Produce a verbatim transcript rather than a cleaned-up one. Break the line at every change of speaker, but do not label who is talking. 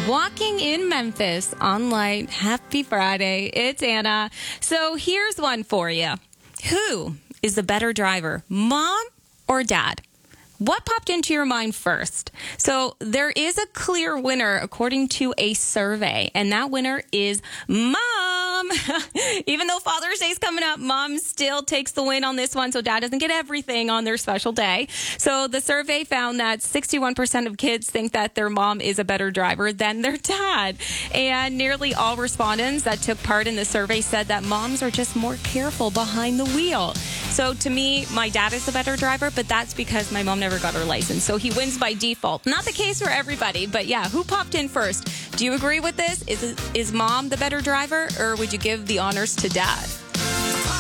Walking in Memphis on Light. Happy Friday. It's Anna. So here's one for you. Who is the better driver, mom or dad? What popped into your mind first? So there is a clear winner according to a survey, and that winner is mom. Even though Father's Day is coming up, mom still takes the win on this one, so dad doesn't get everything on their special day. So the survey found that sixty-one percent of kids think that their mom is a better driver than their dad. And nearly all respondents that took part in the survey said that moms are just more careful behind the wheel. So to me, my dad is the better driver, but that's because my mom never got her license. So he wins by default. Not the case for everybody, but yeah, who popped in first? Do you agree with this? Is, is mom the better driver, or would you give the honors to dad?